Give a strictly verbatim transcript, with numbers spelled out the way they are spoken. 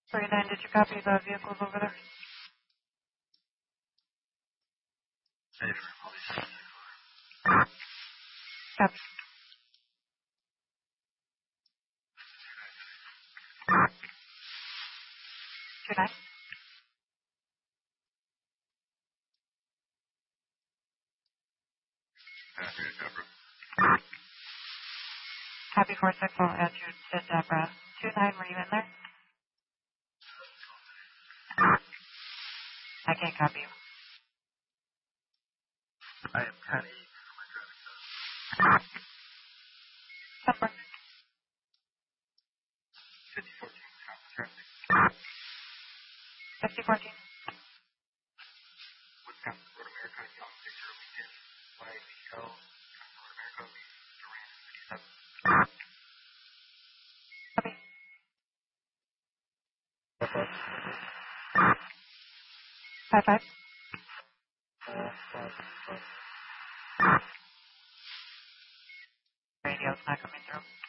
thirty-nine, did you copy the vehicles over there? Copy. two nine. Copy four six, I'll add you to Deborah. two nine, were you in there? I can't copy you. I am ten eight. Number. fifty fourteen, traffic. fifty fourteen. Wisconsin Road America, Young Picture Weekend. Y B L, Wisconsin Road America, Duran fifty-seven. Copy. Five five. Radio's not coming through.